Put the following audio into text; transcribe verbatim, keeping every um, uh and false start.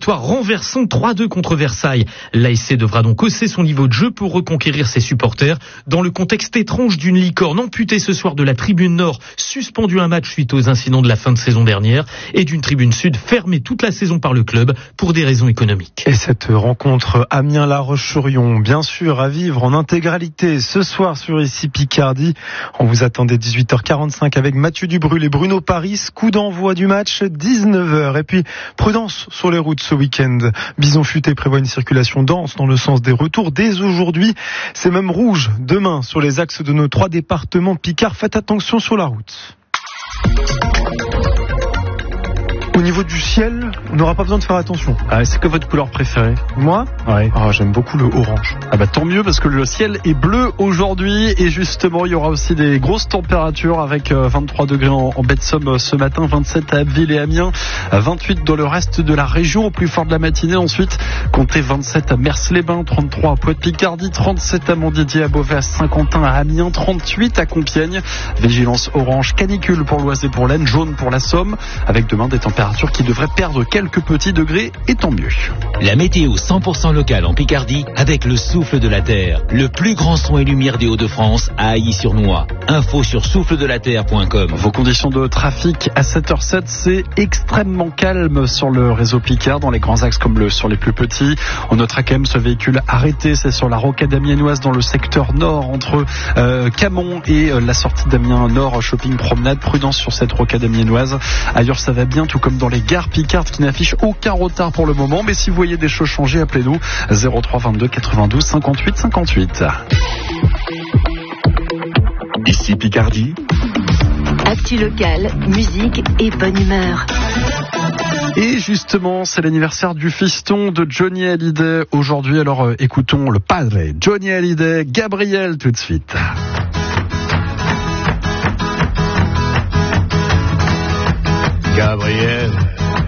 soir renversant trois deux contre Versailles. L'A S C devra donc hausser son niveau de jeu pour reconquérir ses supporters dans le contexte étrange d'une licorne amputée ce soir de la tribune nord, suspendue un match suite aux incidents de la fin de saison dernière, et d'une tribune sud fermée toute la saison par le club pour des raisons économiques. Et cette rencontre Amiens-La Roche-sur-Yon, bien sûr, à vivre en intégralité ce soir sur Ici Picardie. On vous attend dès dix-huit heures quarante-cinq avec Mathieu Dubrul et Bruno Paris. Coup d'envoi du match, dix-neuf heures. Et puis, prudence sur les routes ce week-end. Bison Futé prévoit une circulation dense dans le sens des retours dès aujourd'hui. C'est même rouge demain sur les axes de nos trois départements Picard. Faites attention sur la route. Au niveau du ciel, on n'aura pas besoin de faire attention. Ah, c'est quoi votre couleur préférée? Moi? Ouais. Ah, j'aime beaucoup le orange. Ah bah tant mieux parce que le ciel est bleu aujourd'hui et justement il y aura aussi des grosses températures avec vingt-trois degrés en, en baie de Somme ce matin, vingt-sept à Abbeville et Amiens, vingt-huit dans le reste de la région au plus fort de la matinée. Ensuite, comptez vingt-sept à Mers-les-Bains, trente-trois à Poix-de-Picardie, trente-sept à Montdidier, à Beauvais, à Saint-Quentin, à Amiens, trente-huit à Compiègne. Vigilance orange canicule pour l'Oise et pour l'Aisne, jaune pour la Somme, avec demain des températures qui devrait perdre quelques petits degrés, et tant mieux. La météo cent pour cent locale en Picardie avec le souffle de la terre. Le plus grand son et lumière des Hauts-de-France à Ailly-sur-Noix. Info sur souffle de la terre point com. Vos conditions de trafic à sept heures sept, c'est extrêmement calme sur le réseau Picard, dans les grands axes comme le, sur les plus petits. On notera quand même ce véhicule arrêté, c'est sur la rocade amiénoise dans le secteur nord entre euh, Camon et euh, la sortie d'Amiens Nord, shopping promenade. Prudence sur cette rocade amiénoise. Ailleurs ça va bien, tout comme dans les gares Picardes qui n'affichent aucun retard pour le moment. Mais si vous voyez des choses changer, appelez-nous zéro trois vingt-deux quatre-vingt-douze cinquante-huit cinquante-huit. Ici Picardie. Actu locale, musique et bonne humeur. Et justement, c'est l'anniversaire du fiston de Johnny Hallyday aujourd'hui. Alors euh, écoutons le padre Johnny Hallyday, Gabriel tout de suite. Gabriel,